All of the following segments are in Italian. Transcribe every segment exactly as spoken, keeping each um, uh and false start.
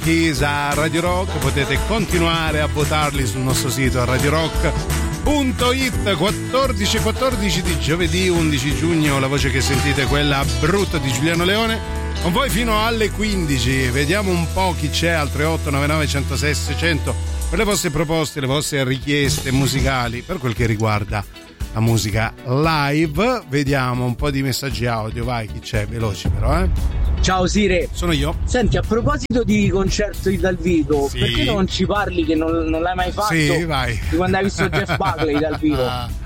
Keys a Radio Rock. Potete continuare a votarli sul nostro sito radio rock punto it. quattordici e quattordici di giovedì undici giugno, la voce che sentite è quella brutta di Giuliano Leone, con voi fino alle quindici. Vediamo un po' chi c'è al tre otto nove nove uno zero sei sei zero zero per le vostre proposte, le vostre richieste musicali per quel che riguarda la musica live. Vediamo un po' di messaggi audio, vai, chi c'è? Veloci però, eh. Ciao Sire. Sono io. Senti, a proposito di concerti dal vivo, sì. perché non ci parli che non, non l'hai mai fatto? Sì, vai. Di quando hai visto Jeff Buckley dal vivo?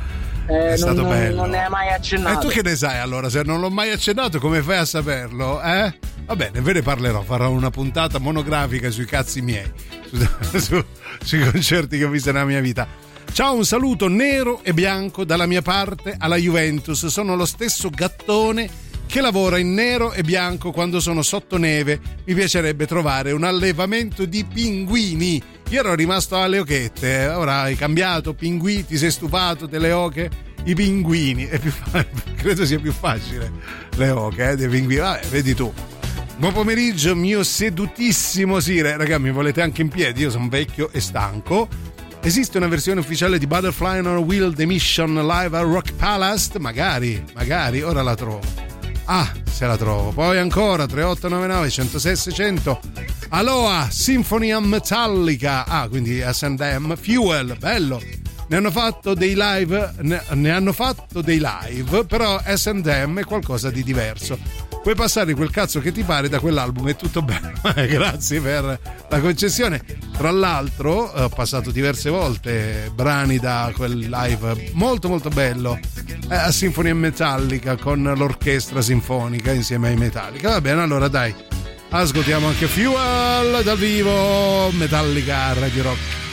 Eh, è stato non, bello. Non ne hai mai accennato. E tu che ne sai allora? Se non l'ho mai accennato, come fai a saperlo? Eh? Va bene, ve ne parlerò, farò una puntata monografica sui cazzi miei, su, su, sui concerti che ho visto nella mia vita. Ciao, un saluto nero e bianco dalla mia parte alla Juventus. Sono lo stesso gattone che lavora in nero e bianco quando sono sotto neve. Mi piacerebbe trovare un allevamento di pinguini. Io ero rimasto alle ochette, ora hai cambiato, pinguini, ti sei stufato delle oche? I pinguini, è più fa- credo sia più facile le oche, eh, dei pinguini. Vabbè, vedi tu. Buon pomeriggio mio sedutissimo Sire. Raga, mi volete anche in piedi, io sono vecchio e stanco. Esiste una versione ufficiale di Butterfly on a Wheel The Mission live al Rock Palace? Magari, magari, ora la trovo. Ah, se la trovo. Poi ancora tre otto nove nove uno zero sei sei zero zero. Aloha, Sinfonia Metallica. Ah, quindi S and M, Fuel, bello. Ne hanno fatto dei live, ne, ne hanno fatto dei live, però S and M è qualcosa di diverso. Puoi passare quel cazzo che ti pare da quell'album, è tutto bello. Grazie per la concessione. Tra l'altro ho passato diverse volte brani da quel live molto molto bello eh, a Sinfonia Metallica con l'orchestra sinfonica insieme ai Metallica. Va bene, allora dai, ascoltiamo anche Fuel dal vivo, Metallica Radio Rock.